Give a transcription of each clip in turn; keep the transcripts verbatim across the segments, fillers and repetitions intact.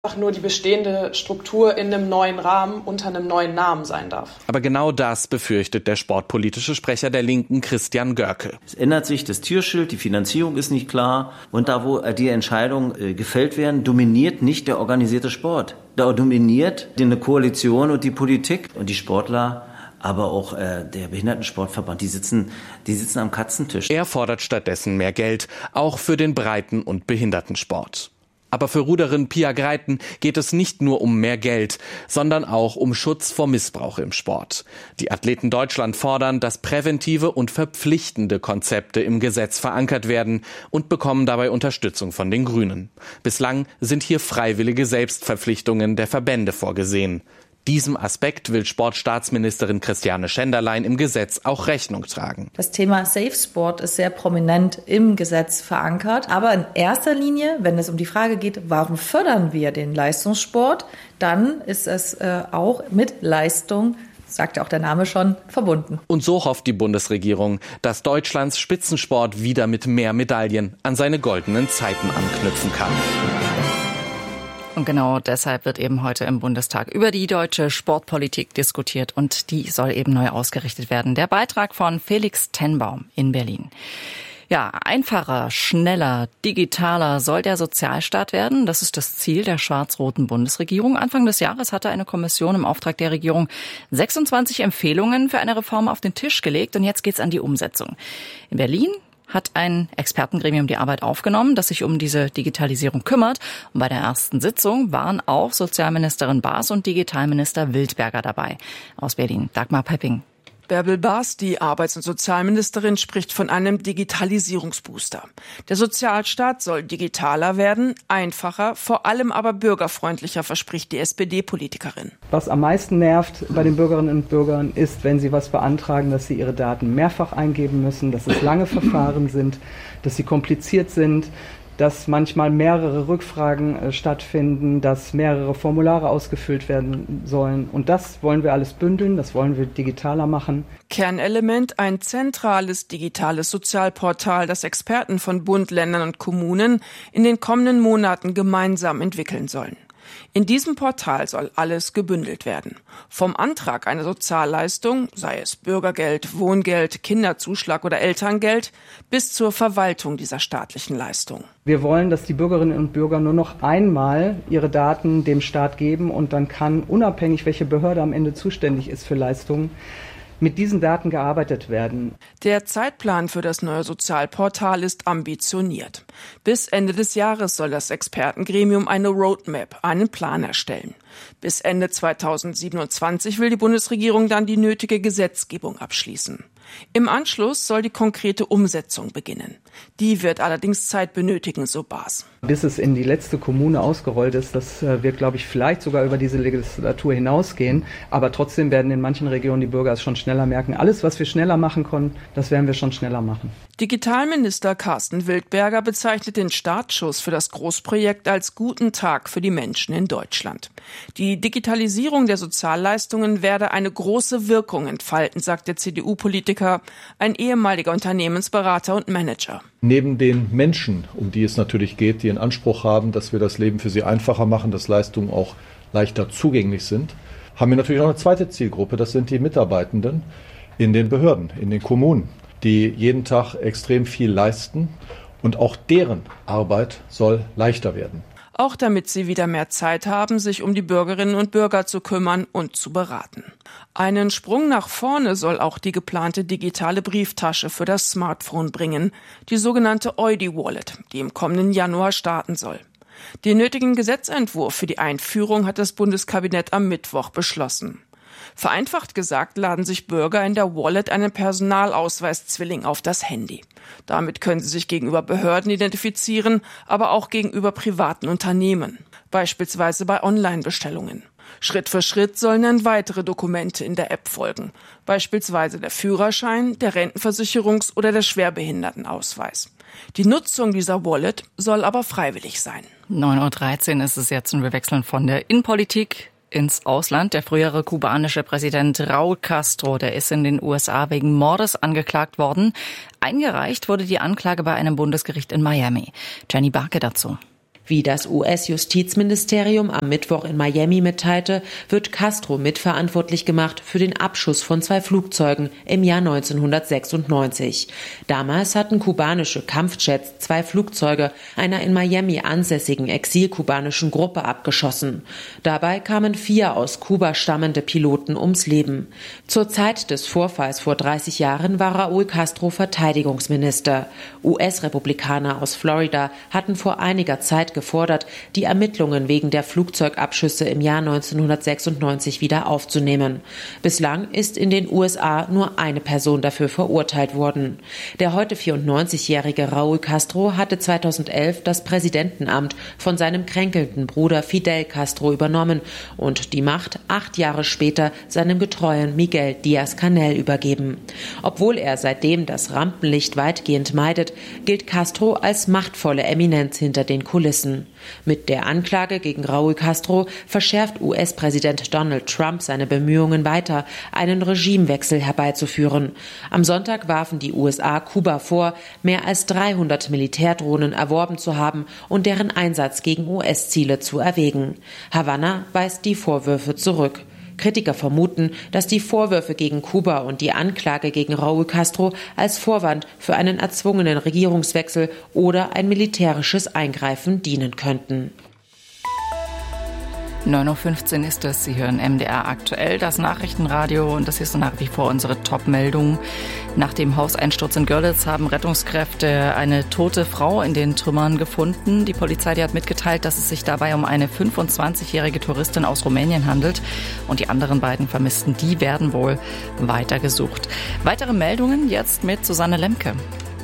einfach nur die bestehende Struktur in einem neuen Rahmen unter einem neuen Namen sein darf. Aber genau das befürchtet der sportpolitische Sprecher der Linken, Christian Görke. Es ändert sich das Türschild, die Finanzierung ist nicht klar und da, wo die Entscheidungen äh, gefällt werden, dominiert nicht der organisierte Sport. Da dominiert eine Koalition und die Politik und die Sportler. Aber auch äh, der Behindertensportverband, die sitzen, die sitzen am Katzentisch. Er fordert stattdessen mehr Geld, auch für den Breiten- und Behindertensport. Aber für Ruderin Pia Greiten geht es nicht nur um mehr Geld, sondern auch um Schutz vor Missbrauch im Sport. Die Athleten Deutschland fordern, dass präventive und verpflichtende Konzepte im Gesetz verankert werden und bekommen dabei Unterstützung von den Grünen. Bislang sind hier freiwillige Selbstverpflichtungen der Verbände vorgesehen. Diesem Aspekt will Sportstaatsministerin Christiane Schenderlein im Gesetz auch Rechnung tragen. Das Thema Safe Sport ist sehr prominent im Gesetz verankert. Aber in erster Linie, wenn es um die Frage geht, warum fördern wir den Leistungssport, dann ist es äh, auch mit Leistung, sagt ja auch der Name schon, verbunden. Und so hofft die Bundesregierung, dass Deutschlands Spitzensport wieder mit mehr Medaillen an seine goldenen Zeiten anknüpfen kann. Und genau deshalb wird eben heute im Bundestag über die deutsche Sportpolitik diskutiert und die soll eben neu ausgerichtet werden. Der Beitrag von Felix Tenbaum in Berlin. Ja, einfacher, schneller, digitaler soll der Sozialstaat werden. Das ist das Ziel der schwarz-roten Bundesregierung. Anfang des Jahres hatte eine Kommission im Auftrag der Regierung sechsundzwanzig Empfehlungen für eine Reform auf den Tisch gelegt und jetzt geht's an die Umsetzung. In Berlin hat ein Expertengremium die Arbeit aufgenommen, das sich um diese Digitalisierung kümmert. Und bei der ersten Sitzung waren auch Sozialministerin Baas und Digitalminister Wildberger dabei. Aus Berlin, Dagmar Pepping. Bärbel Baas, die Arbeits- und Sozialministerin, spricht von einem Digitalisierungsbooster. Der Sozialstaat soll digitaler werden, einfacher, vor allem aber bürgerfreundlicher, verspricht die S P D-Politikerin. Was am meisten nervt bei den Bürgerinnen und Bürgern ist, wenn sie was beantragen, dass sie ihre Daten mehrfach eingeben müssen, dass es lange Verfahren sind, dass sie kompliziert sind, dass manchmal mehrere Rückfragen äh, stattfinden, dass mehrere Formulare ausgefüllt werden sollen. Und das wollen wir alles bündeln, das wollen wir digitaler machen. Kernelement ein zentrales digitales Sozialportal, das Experten von Bund, Ländern und Kommunen in den kommenden Monaten gemeinsam entwickeln sollen. In diesem Portal soll alles gebündelt werden. Vom Antrag einer Sozialleistung, sei es Bürgergeld, Wohngeld, Kinderzuschlag oder Elterngeld, bis zur Verwaltung dieser staatlichen Leistung. Wir wollen, dass die Bürgerinnen und Bürger nur noch einmal ihre Daten dem Staat geben und dann kann, unabhängig welche Behörde am Ende zuständig ist für Leistungen, mit diesen Daten gearbeitet werden. Der Zeitplan für das neue Sozialportal ist ambitioniert. Bis Ende des Jahres soll das Expertengremium eine Roadmap, einen Plan erstellen. Bis Ende zweitausendsiebenundzwanzig will die Bundesregierung dann die nötige Gesetzgebung abschließen. Im Anschluss soll die konkrete Umsetzung beginnen. Die wird allerdings Zeit benötigen, so Baas. Bis es in die letzte Kommune ausgerollt ist, das wird, glaube ich, vielleicht sogar über diese Legislatur hinausgehen. Aber trotzdem werden in manchen Regionen die Bürger es schon schneller merken. Alles, was wir schneller machen können, das werden wir schon schneller machen. Digitalminister Carsten Wildberger bezeichnet den Startschuss für das Großprojekt als guten Tag für die Menschen in Deutschland. Die Digitalisierung der Sozialleistungen werde eine große Wirkung entfalten, sagt der C D U-Politiker, ein ehemaliger Unternehmensberater und Manager. Neben den Menschen, um die es natürlich geht, die in Anspruch haben, dass wir das Leben für sie einfacher machen, dass Leistungen auch leichter zugänglich sind, haben wir natürlich noch eine zweite Zielgruppe, das sind die Mitarbeitenden in den Behörden, in den Kommunen, die jeden Tag extrem viel leisten und auch deren Arbeit soll leichter werden. Auch damit sie wieder mehr Zeit haben, sich um die Bürgerinnen und Bürger zu kümmern und zu beraten. Einen Sprung nach vorne soll auch die geplante digitale Brieftasche für das Smartphone bringen, die sogenannte Eudi-Wallet, die im kommenden Januar starten soll. Den nötigen Gesetzentwurf für die Einführung hat das Bundeskabinett am Mittwoch beschlossen. Vereinfacht gesagt laden sich Bürger in der Wallet einen Personalausweiszwilling auf das Handy. Damit können sie sich gegenüber Behörden identifizieren, aber auch gegenüber privaten Unternehmen, beispielsweise bei Online-Bestellungen. Schritt für Schritt sollen dann weitere Dokumente in der App folgen, beispielsweise der Führerschein, der Rentenversicherungs- oder der Schwerbehindertenausweis. Die Nutzung dieser Wallet soll aber freiwillig sein. neun Uhr dreizehn ist es jetzt und wir wechseln von der Innenpolitik ins Ausland. Der frühere kubanische Präsident Raúl Castro, der ist in den U S A wegen Mordes angeklagt worden. Eingereicht wurde die Anklage bei einem Bundesgericht in Miami. Jenny Barke dazu. Wie das U S-Justizministerium am Mittwoch in Miami mitteilte, wird Castro mitverantwortlich gemacht für den Abschuss von zwei Flugzeugen im Jahr neunzehnhundertsechsundneunzig. Damals hatten kubanische Kampfjets zwei Flugzeuge einer in Miami ansässigen exilkubanischen Gruppe abgeschossen. Dabei kamen vier aus Kuba stammende Piloten ums Leben. Zur Zeit des Vorfalls vor dreißig Jahren war Raúl Castro Verteidigungsminister. U S-Republikaner aus Florida hatten vor einiger Zeit gefordert, die Ermittlungen wegen der Flugzeugabschüsse im Jahr neunzehnhundertsechsundneunzig wieder aufzunehmen. Bislang ist in den U S A nur eine Person dafür verurteilt worden. Der heute vierundneunzigjährige Raúl Castro hatte zweitausendelf das Präsidentenamt von seinem kränkelnden Bruder Fidel Castro übernommen und die Macht acht Jahre später seinem getreuen Miguel Díaz-Canel übergeben. Obwohl er seitdem das Rampenlicht weitgehend meidet, gilt Castro als machtvolle Eminenz hinter den Kulissen. Mit der Anklage gegen Raúl Castro verschärft U S-Präsident Donald Trump seine Bemühungen weiter, einen Regimewechsel herbeizuführen. Am Sonntag warfen die U S A Kuba vor, mehr als dreihundert Militärdrohnen erworben zu haben und deren Einsatz gegen U S-Ziele zu erwägen. Havanna weist die Vorwürfe zurück. Kritiker vermuten, dass die Vorwürfe gegen Kuba und die Anklage gegen Raúl Castro als Vorwand für einen erzwungenen Regierungswechsel oder ein militärisches Eingreifen dienen könnten. neun Uhr fünfzehn ist es. Sie hören M D R aktuell, das Nachrichtenradio, und das ist nach wie vor unsere Top-Meldung. Nach dem Hauseinsturz in Görlitz haben Rettungskräfte eine tote Frau in den Trümmern gefunden. Die Polizei, die hat mitgeteilt, dass es sich dabei um eine fünfundzwanzigjährige Touristin aus Rumänien handelt. Und die anderen beiden Vermissten, die werden wohl weitergesucht. Weitere Meldungen jetzt mit Susanne Lemke.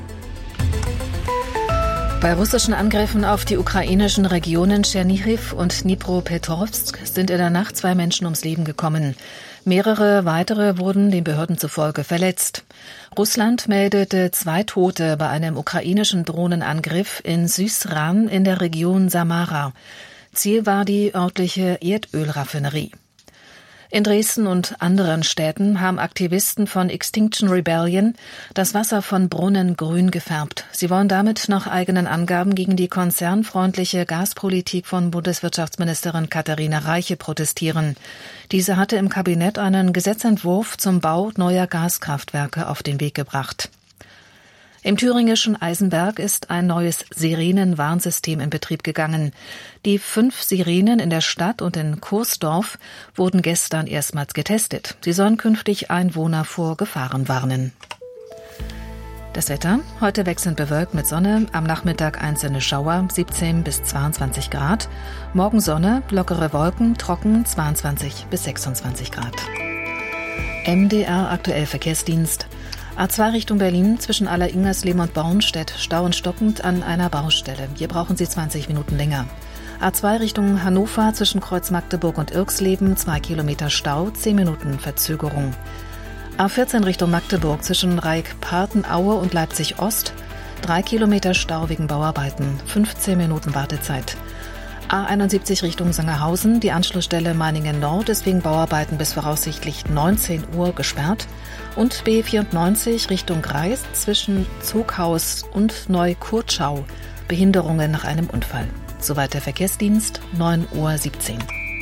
Bei russischen Angriffen auf die ukrainischen Regionen Tschernihiv und Dnipropetrovsk sind in der Nacht zwei Menschen ums Leben gekommen. Mehrere weitere wurden den Behörden zufolge verletzt. Russland meldete zwei Tote bei einem ukrainischen Drohnenangriff in Süßran in der Region Samara. Ziel war die örtliche Erdölraffinerie. In Dresden und anderen Städten haben Aktivisten von Extinction Rebellion das Wasser von Brunnen grün gefärbt. Sie wollen damit nach eigenen Angaben gegen die konzernfreundliche Gaspolitik von Bundeswirtschaftsministerin Katharina Reiche protestieren. Diese hatte im Kabinett einen Gesetzentwurf zum Bau neuer Gaskraftwerke auf den Weg gebracht. Im thüringischen Eisenberg ist ein neues Sirenenwarnsystem in Betrieb gegangen. Die fünf Sirenen in der Stadt und in Kursdorf wurden gestern erstmals getestet. Sie sollen künftig Einwohner vor Gefahren warnen. Das Wetter: Heute wechselnd bewölkt mit Sonne, am Nachmittag einzelne Schauer, siebzehn bis zweiundzwanzig Grad. Morgen Sonne, lockere Wolken, trocken, zweiundzwanzig bis sechsundzwanzig Grad. M D R aktuell Verkehrsdienst. A zwei Richtung Berlin zwischen Aller-Ingersleben und Bornstedt Stau und stockend an einer Baustelle. Hier brauchen Sie zwanzig Minuten länger. A zwei Richtung Hannover zwischen Kreuz Magdeburg und Irksleben zwei Kilometer Stau, zehn Minuten Verzögerung. A vierzehn Richtung Magdeburg zwischen Reik-Partenaue und Leipzig Ost drei Kilometer Stau wegen Bauarbeiten, fünfzehn Minuten Wartezeit. A einundsiebzig Richtung Sangerhausen, die Anschlussstelle Meiningen Nord ist wegen Bauarbeiten bis voraussichtlich neunzehn Uhr gesperrt. Und B vierundneunzig Richtung Greiz zwischen Zughaus und Neu-Kurtschau, Behinderungen nach einem Unfall. Soweit der Verkehrsdienst, neun Uhr siebzehn.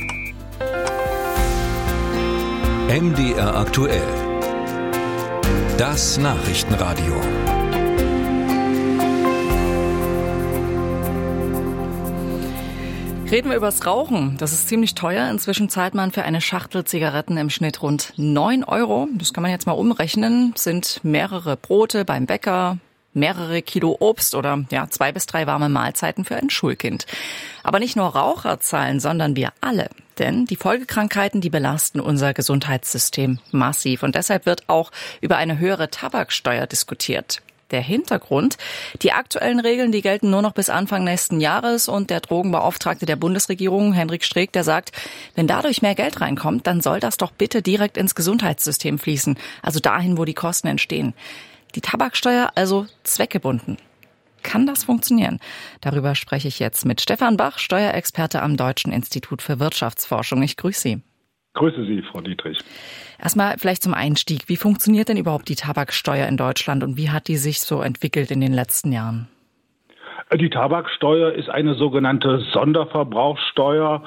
M D R aktuell. Das Nachrichtenradio. Reden wir übers Rauchen. Das ist ziemlich teuer. Inzwischen zahlt man für eine Schachtel Zigaretten im Schnitt rund neun Euro. Das kann man jetzt mal umrechnen. Sind mehrere Brote beim Bäcker, mehrere Kilo Obst oder ja zwei bis drei warme Mahlzeiten für ein Schulkind. Aber nicht nur Raucher zahlen, sondern wir alle. Denn die Folgekrankheiten, die belasten unser Gesundheitssystem massiv. Und deshalb wird auch über eine höhere Tabaksteuer diskutiert. Der Hintergrund: Die aktuellen Regeln, die gelten nur noch bis Anfang nächsten Jahres, und der Drogenbeauftragte der Bundesregierung, Henrik Streeck, der sagt, wenn dadurch mehr Geld reinkommt, dann soll das doch bitte direkt ins Gesundheitssystem fließen, also dahin, wo die Kosten entstehen. Die Tabaksteuer also zweckgebunden. Kann das funktionieren? Darüber spreche ich jetzt mit Stefan Bach, Steuerexperte am Deutschen Institut für Wirtschaftsforschung. Ich grüße Sie. Grüße Sie, Frau Dietrich. Erstmal vielleicht zum Einstieg. Wie funktioniert denn überhaupt die Tabaksteuer in Deutschland und wie hat die sich so entwickelt in den letzten Jahren? Die Tabaksteuer ist eine sogenannte Sonderverbrauchssteuer.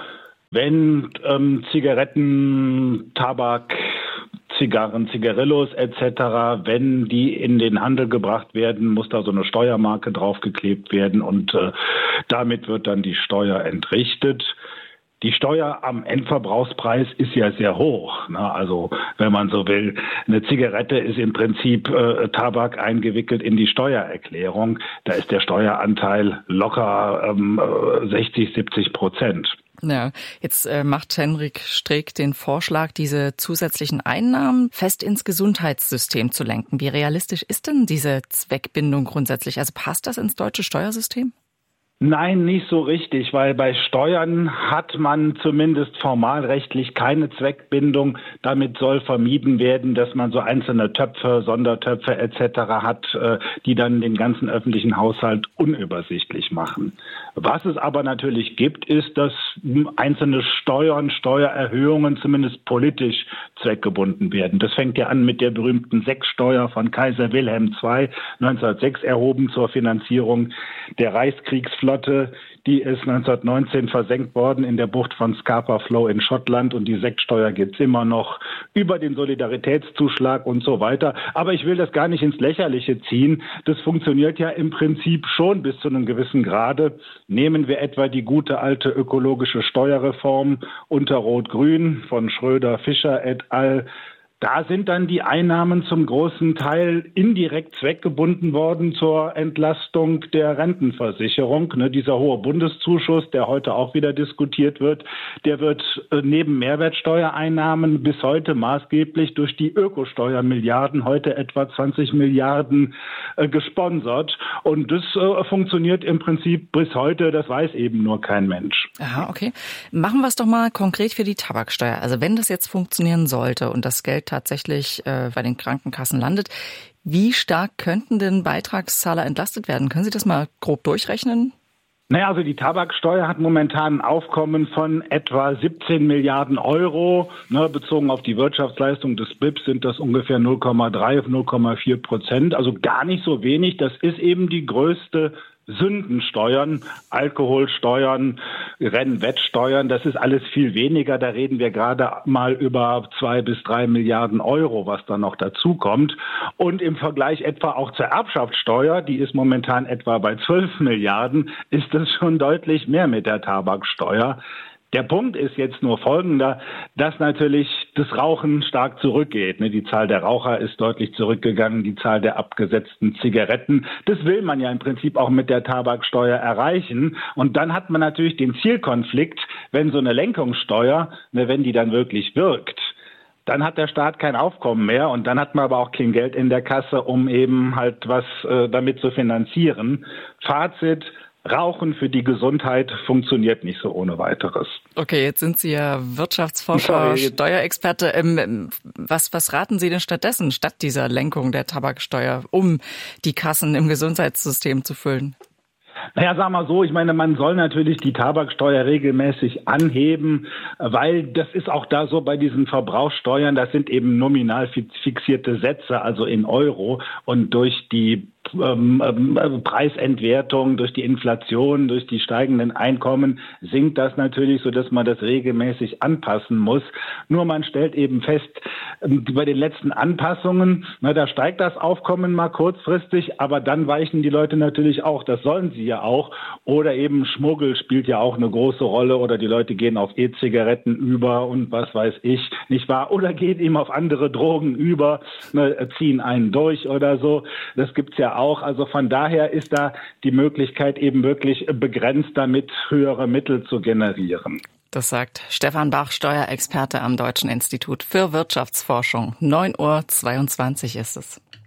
Wenn ähm, Zigaretten, Tabak, Zigarren, Zigarillos et cetera, wenn die in den Handel gebracht werden, muss da so eine Steuermarke draufgeklebt werden und äh, damit wird dann die Steuer entrichtet. Die Steuer am Endverbrauchspreis ist ja sehr hoch. Ne? Also wenn man so will, eine Zigarette ist im Prinzip äh, Tabak eingewickelt in die Steuererklärung. Da ist der Steueranteil locker ähm, sechzig, siebzig Prozent. Ja, jetzt äh, macht Henrik Streeck den Vorschlag, diese zusätzlichen Einnahmen fest ins Gesundheitssystem zu lenken. Wie realistisch ist denn diese Zweckbindung grundsätzlich? Also passt das ins deutsche Steuersystem? Nein, nicht so richtig, weil bei Steuern hat man zumindest formalrechtlich keine Zweckbindung. Damit soll vermieden werden, dass man so einzelne Töpfe, Sondertöpfe et cetera hat, die dann den ganzen öffentlichen Haushalt unübersichtlich machen. Was es aber natürlich gibt, ist, dass einzelne Steuern, Steuererhöhungen zumindest politisch zweckgebunden werden. Das fängt ja an mit der berühmten Sechssteuer von Kaiser Wilhelm der Zweite neunzehnhundertsechs erhoben zur Finanzierung der Reichskriegsflotte. Die ist neunzehnhundertneunzehn versenkt worden in der Bucht von Scapa Flow in Schottland und die Sechssteuer gibt's immer noch über den Solidaritätszuschlag und so weiter. Aber ich will das gar nicht ins Lächerliche ziehen. Das funktioniert ja im Prinzip schon bis zu einem gewissen Grade. Nehmen wir etwa die gute alte ökologische Steuerreform unter Rot-Grün von Schröder, Fischer et al. Da sind dann die Einnahmen zum großen Teil indirekt zweckgebunden worden zur Entlastung der Rentenversicherung. Ne, dieser hohe Bundeszuschuss, der heute auch wieder diskutiert wird, der wird äh, neben Mehrwertsteuereinnahmen bis heute maßgeblich durch die Ökosteuermilliarden, heute etwa zwanzig Milliarden, äh, gesponsert. Und das äh, funktioniert im Prinzip bis heute, das weiß eben nur kein Mensch. Aha, okay. Machen wir es doch mal konkret für die Tabaksteuer. Also wenn das jetzt funktionieren sollte und das Geld tatsächlich äh, bei den Krankenkassen landet, wie stark könnten denn Beitragszahler entlastet werden? Können Sie das mal grob durchrechnen? Naja, also die Tabaksteuer hat momentan ein Aufkommen von etwa siebzehn Milliarden Euro. Ne, bezogen auf die Wirtschaftsleistung des B I P sind das ungefähr null Komma drei, null Komma vier Prozent. Also gar nicht so wenig. Das ist eben die größte Sündensteuern, Alkoholsteuern, Rennwettsteuern, das ist alles viel weniger. Da reden wir gerade mal über zwei bis drei Milliarden Euro, was da noch dazu kommt. Und im Vergleich etwa auch zur Erbschaftssteuer, die ist momentan etwa bei zwölf Milliarden, ist das schon deutlich mehr mit der Tabaksteuer. Der Punkt ist jetzt nur folgender, dass natürlich das Rauchen stark zurückgeht. Die Zahl der Raucher ist deutlich zurückgegangen, die Zahl der abgesetzten Zigaretten. Das will man ja im Prinzip auch mit der Tabaksteuer erreichen. Und dann hat man natürlich den Zielkonflikt, wenn so eine Lenkungssteuer, wenn die dann wirklich wirkt, dann hat der Staat kein Aufkommen mehr und dann hat man aber auch kein Geld in der Kasse, um eben halt was äh, damit zu finanzieren. Fazit: Rauchen für die Gesundheit funktioniert nicht so ohne weiteres. Okay, jetzt sind Sie ja Wirtschaftsforscher, Sorry. Steuerexperte. Ähm, was, was raten Sie denn stattdessen, statt dieser Lenkung der Tabaksteuer, um die Kassen im Gesundheitssystem zu füllen? Naja, sag mal so, ich meine, man soll natürlich die Tabaksteuer regelmäßig anheben, weil das ist auch da so bei diesen Verbrauchssteuern, das sind eben nominal fixierte Sätze, also in Euro, und durch die Ähm, ähm, Preisentwertung, durch die Inflation, durch die steigenden Einkommen sinkt das natürlich, so dass man das regelmäßig anpassen muss. Nur man stellt eben fest, ähm, bei den letzten Anpassungen, na, da steigt das Aufkommen mal kurzfristig, aber dann weichen die Leute natürlich auch, das sollen sie ja auch, oder eben Schmuggel spielt ja auch eine große Rolle, oder die Leute gehen auf E-Zigaretten über und was weiß ich, nicht wahr? Oder gehen eben auf andere Drogen über, ne, ziehen einen durch oder so. Das gibt's ja auch. Also von daher ist da die Möglichkeit eben wirklich begrenzt, damit höhere Mittel zu generieren. Das sagt Stefan Bach, Steuerexperte am Deutschen Institut für Wirtschaftsforschung. neun Uhr zweiundzwanzig ist es.